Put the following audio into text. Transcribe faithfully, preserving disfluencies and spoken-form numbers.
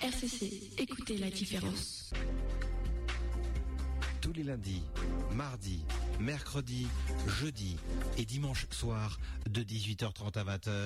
R C C, écoutez la différence. Tous les lundis, mardis, mercredis, jeudis et dimanche soir de dix-huit heures trente à vingt heures.